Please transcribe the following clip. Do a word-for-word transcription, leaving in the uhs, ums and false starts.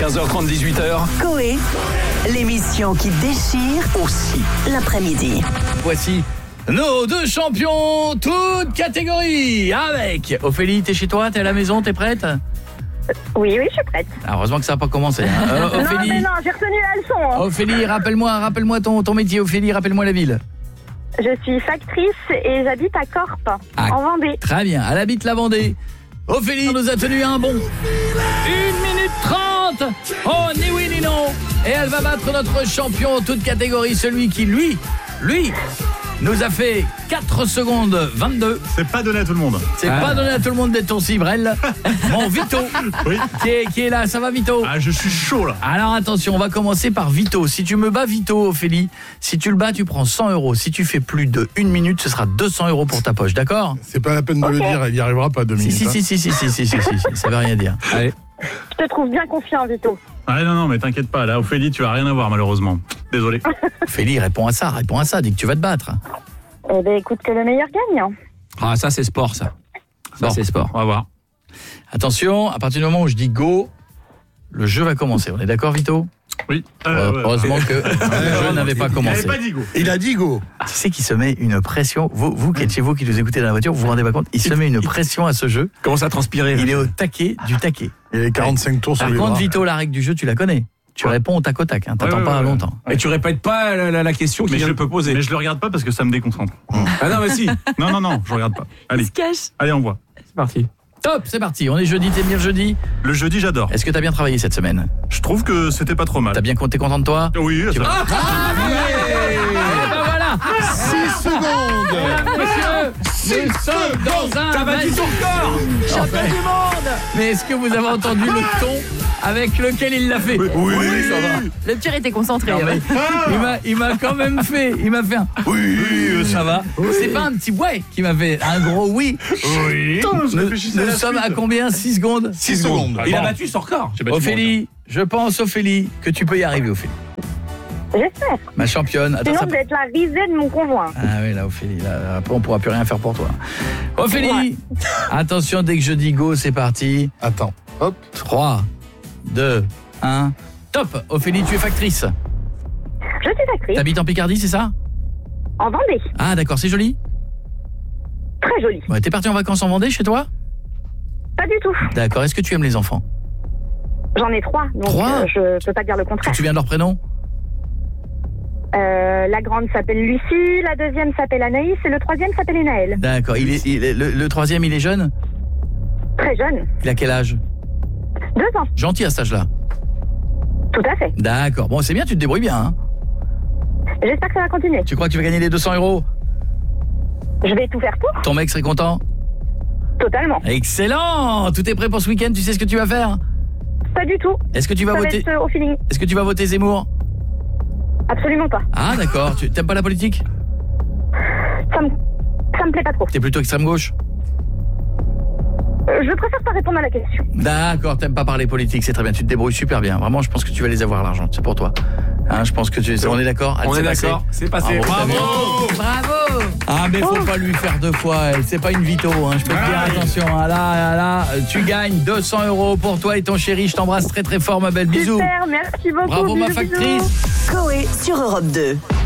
quinze heures trente, dix-huit heures. Coé, l'émission qui déchire Aussi. l'après-midi. Voici nos deux champions, toutes catégories. Avec Ophélie, t'es chez toi, t'es à la maison, t'es prête? Oui, oui, je suis prête. Ah, heureusement que ça n'a pas commencé. Hein. Euh, Non, Ophélie, mais non, j'ai retenu la leçon. hein. Ophélie, rappelle-moi, rappelle-moi ton, ton métier. Ophélie, rappelle-moi la ville. Je suis factrice et j'habite à Corp, Ah. en Vendée. Très bien, elle habite la Vendée. Ophélie nous a tenu un bon une minute trente. Oh, ni oui ni non. Et elle va battre notre champion toute catégorie, celui qui, lui, lui, nous a fait quatre secondes vingt-deux. C'est pas donné à tout le monde. C'est ah. pas donné à tout le monde d'être ton cibrel. Mon Vito, oui. qui, est, qui est là, ça va Vito? Ah, je suis chaud là. Alors attention, on va commencer par Vito. Si tu me bats Vito, Ophélie, si tu le bats, tu prends cent euros. Si tu fais plus de une minute, ce sera deux cents euros pour ta poche, d'accord? C'est pas la peine de okay. le dire, il n'y arrivera pas deux si, minutes. Si, hein. si, si, si, si, si, si, si, si, ça veut rien dire. Allez. Je te trouve bien confiant, Vito. Ah non, non, mais t'inquiète pas, là, Ophélie, tu vas rien avoir, malheureusement. Désolé. Ophélie, réponds à ça, réponds à ça, dis que tu vas te battre. Eh ben, écoute, que le meilleur gagne. Ah, ça, c'est sport, ça. Ça, bon, c'est sport. On va voir. Attention, à partir du moment où je dis go, le jeu va commencer. On est d'accord, Vito? Oui. Euh, ouais, heureusement ouais. que le jeu n'avait pas commencé. Il n'avait pas dit go. Il a dit go. Tu sais qu'il se met une pression. Vous, vous qui êtes chez vous, qui nous écoutez dans la voiture, vous vous rendez pas compte? Il se met une pression à ce jeu. Il commence à transpirer. Il est au taquet du taquet. Il y a quarante-cinq tours sur les bras. Par contre, Vito, la règle du jeu, tu la connais. Tu ouais. réponds au tac au tac, hein. T'attends ouais, ouais, pas ouais. longtemps. Et tu répètes pas la, la, la question qu'il peut poser. Mais je le regarde pas parce que ça me déconcentre. Ah non, mais si. Non, non, non, je regarde pas. Allez. Il se cache. Allez, on voit. C'est parti. Top, c'est parti. On est jeudi, t'aimes bien le jeudi? Le jeudi, j'adore. Est-ce que t'as bien travaillé cette semaine? Je trouve que c'était pas trop mal. T'as bien compté, content de toi? Oui, tu ça vas... Ah, ah, ouais. Et ben voilà. six secondes. Messieurs, nous sommes dans un... T'as battu ton corps. Champion du monde. Mais est-ce que vous avez entendu le ton avec lequel il l'a fait? Oui, oui, oui, ça va. Le tir était concentré. Non, mais, il m'a, il m'a quand même fait, il m'a fait un oui, oui ça va. Oui. C'est pas un petit ouais qui m'a fait un gros oui. Oui. Nous, nous sommes à combien? six secondes? six secondes. Il a battu son record. Ophélie, je pense Ophélie que tu peux y arriver, Ophélie. J'espère. Ma championne. Attends, Sinon, ça... vous êtes la risée de mon conjoint. Ah oui, là, Ophélie, là, après on pourra plus rien faire pour toi. Ophélie, ouais. Attention, dès que je dis go, c'est parti. Attends, hop. trois, deux, un, top. Ophélie, tu es factrice. Je suis factrice. T'habites en Picardie, c'est ça? En Vendée. Ah d'accord, c'est joli? Très joli. Ouais, t'es partie en vacances en Vendée chez toi? Pas du tout. D'accord, est-ce que tu aimes les enfants? J'en ai trois, donc trois euh, je peux pas dire le contraire. Tu te souviens de leur prénom? Euh, la grande s'appelle Lucie, la deuxième s'appelle Anaïs et le troisième s'appelle Enaël. D'accord, il est, il est, le, le troisième, il est jeune? Très jeune. Il a quel âge? Deux ans. Gentil à cet âge-là? Tout à fait. D'accord, bon c'est bien, tu te débrouilles bien. Hein. J'espère que ça va continuer. Tu crois que tu vas gagner les deux cents euros? Je vais tout faire pour. Ton mec serait content? Totalement. Excellent. Tout est prêt pour ce week-end, tu sais ce que tu vas faire? Pas du tout. Est-ce que tu vas ça voter va être au feeling. Est-ce que tu vas voter Zemmour? Absolument pas. Ah d'accord, tu t'aimes pas la politique? Ça me, ça me plaît pas trop. T'es plutôt extrême gauche? euh, Je préfère pas répondre à la question. D'accord, t'aimes pas parler politique, c'est très bien, tu te débrouilles super bien. Vraiment, je pense que tu vas les avoir l'argent, c'est pour toi. Hein, je pense que tu on est d'accord? On est d'accord, c'est passé. Bravo. Bravo. Bravo. Ah mais faut oh. pas lui faire deux fois, elle, c'est pas une Vito, hein, je peux te dire attention, hein, là, là, là, tu gagnes deux cents euros pour toi et ton chéri, je t'embrasse très très fort ma belle, bisous. Super, merci beaucoup. Bravo bisous, ma factrice. Coé sur Europe deux.